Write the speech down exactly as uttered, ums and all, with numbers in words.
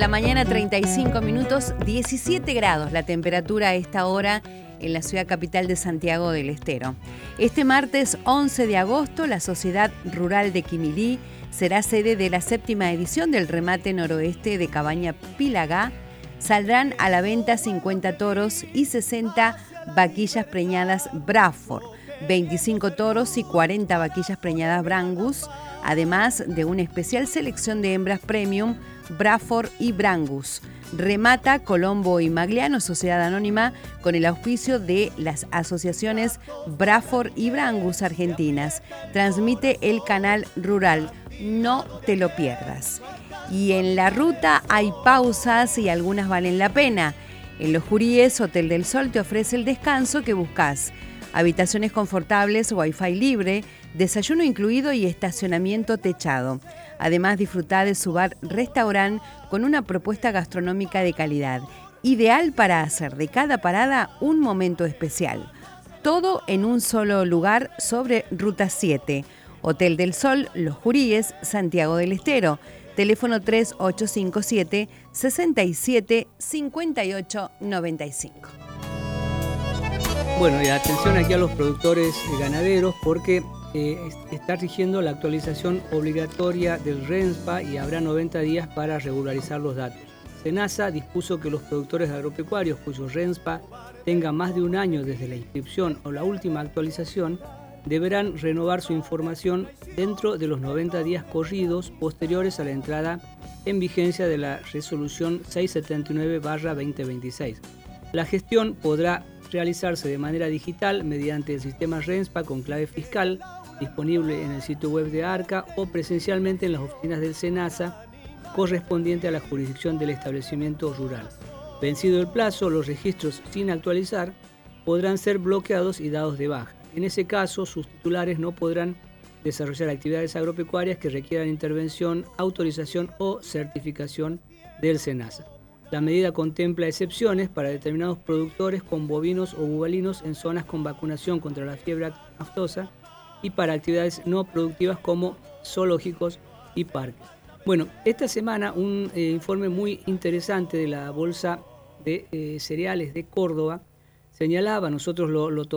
la mañana, treinta y cinco minutos, diecisiete grados la temperatura a esta hora en la ciudad capital de Santiago del Estero. Este martes once de agosto, la Sociedad Rural de Quimilí será sede de la séptima edición del remate noroeste de Cabaña Pilagá. Saldrán a la venta cincuenta toros y sesenta vaquillas preñadas Braford, veinticinco toros y cuarenta vaquillas preñadas Brangus, además de una especial selección de hembras premium Braford y Brangus. Remata Colombo y Magliano, Sociedad Anónima, con el auspicio de las asociaciones Braford y Brangus argentinas. Transmite el canal rural. No te lo pierdas. Y en la ruta hay pausas y algunas valen la pena. En Los Juríes, Hotel del Sol te ofrece el descanso que buscas. Habitaciones confortables, wifi libre, desayuno incluido y estacionamiento techado. Además, disfruta de su bar-restaurant con una propuesta gastronómica de calidad. Ideal para hacer de cada parada un momento especial. Todo en un solo lugar sobre Ruta siete. Hotel del Sol, Los Juríes, Santiago del Estero. Teléfono tres ocho cinco siete, seis siete, cinco ocho nueve cinco. Bueno, y atención aquí a los productores ganaderos porque eh, está rigiendo la actualización obligatoria del RENSPA y habrá noventa días para regularizar los datos. SENASA dispuso que los productores agropecuarios cuyo RENSPA tenga más de un año desde la inscripción o la última actualización deberán renovar su información dentro de los noventa días corridos posteriores a la entrada en vigencia de la resolución seiscientos setenta y nueve barra veinte veintiséis. La gestión podrá realizarse de manera digital mediante el sistema RENSPA con clave fiscal disponible en el sitio web de ARCA o presencialmente en las oficinas del SENASA correspondiente a la jurisdicción del establecimiento rural. Vencido el plazo, los registros sin actualizar podrán ser bloqueados y dados de baja. En ese caso, sus titulares no podrán desarrollar actividades agropecuarias que requieran intervención, autorización o certificación del SENASA. La medida contempla excepciones para determinados productores con bovinos o bubalinos en zonas con vacunación contra la fiebre aftosa y para actividades no productivas como zoológicos y parques. Bueno, esta semana un eh, informe muy interesante de la Bolsa de eh, Cereales de Córdoba señalaba, nosotros lo, lo